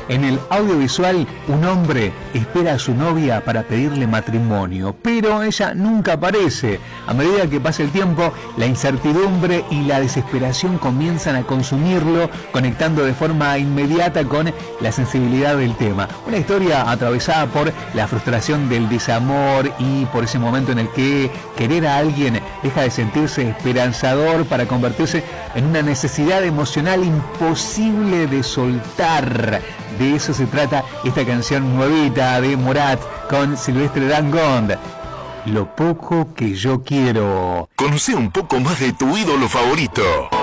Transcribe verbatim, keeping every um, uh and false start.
En el audiovisual, un hombre espera a su novia para pedirle matrimonio, pero ella nunca aparece. A medida que pasa el tiempo, la incertidumbre y la desesperación comienzan a consumirlo, conectando de forma inmediata con la sensibilidad del tema. Una historia atravesada por la frustración del desamor y por ese momento en el que querer a alguien deja de sentirse esperanzador para convertirse en una necesidad emocional imposible de soltar. De eso se trata esta canción nuevita de Morat con Silvestre Dangond. Lo poco que yo quiero. Conoce un poco más de tu ídolo favorito.